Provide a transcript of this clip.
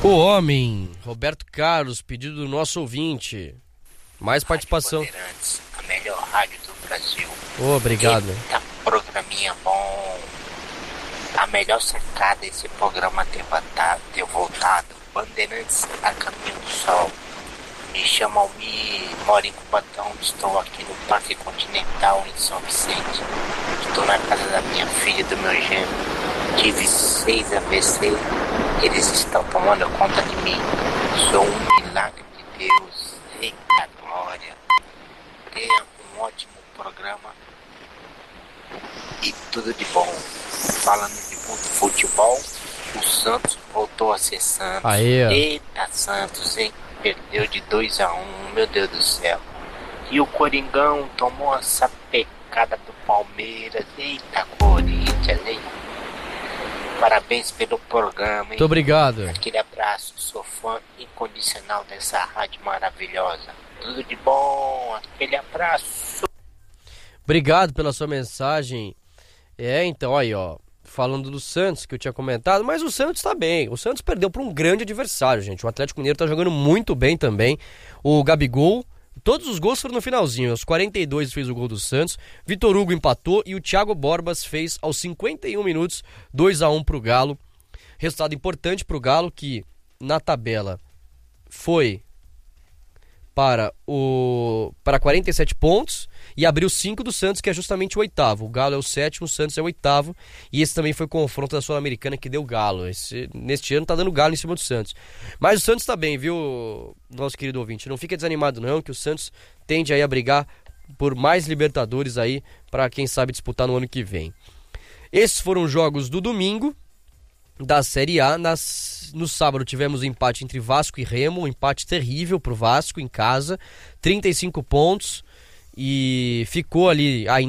O homem, Roberto Carlos, pedido do nosso ouvinte. Mais participação. Rádio Bandeirantes, a melhor rádio do Brasil. Obrigado. Eita, programinha bom. A melhor sacada desse programa ter voltado. Bandeirantes a caminho do sol. Me chamo Almir, moro em Cubatão, estou aqui no Parque Continental em São Vicente. Estou na casa da minha filha e do meu genro. Tive 6 AVC, eles estão tomando conta de mim. Sou um milagre de Deus. Eita glória. Tenha um ótimo programa e tudo de bom. Falando de futebol, o Santos voltou a ser Santos. Aí, ó. Eita Santos, hein? Perdeu de 2-1, meu Deus do céu. E o Coringão tomou essa pecada do Palmeiras. Eita Corinthians, hein? Parabéns pelo programa, hein? Muito obrigado. Aquele abraço, sou fã incondicional dessa rádio maravilhosa. Tudo de bom, aquele abraço. Obrigado pela sua mensagem. Então, aí, ó. Falando do Santos, que eu tinha comentado, mas o Santos tá bem. O Santos perdeu para um grande adversário, gente. O Atlético Mineiro tá jogando muito bem também. O Gabigol, todos os gols foram no finalzinho. Aos 42 fez o gol do Santos. Vitor Hugo empatou e o Thiago Borbas fez aos 51 minutos 2-1 pro Galo. Resultado importante pro Galo, que na tabela foi para 47 pontos e abriu 5 do Santos, que é justamente o oitavo. O Galo é o sétimo, o Santos é o oitavo, e esse também foi o confronto da Sul-Americana que deu Galo. Neste ano tá dando Galo em cima do Santos. Mas o Santos tá bem, viu, nosso querido ouvinte? Não fica desanimado não, que o Santos tende aí a brigar por mais Libertadores aí, para quem sabe disputar no ano que vem. Esses foram os jogos do domingo da Série A. No sábado tivemos um empate entre Vasco e Remo, um empate terrível pro Vasco em casa, 35 pontos, e ficou ali ainda